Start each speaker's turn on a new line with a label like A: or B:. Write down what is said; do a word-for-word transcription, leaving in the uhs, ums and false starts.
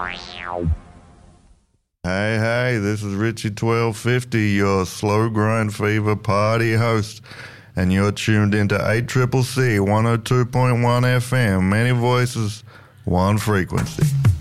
A: Hey, hey, this is Richie twelve fifty, your slow grind fever party host, and you're tuned into eight C C C one oh two point one F M, many voices, one frequency.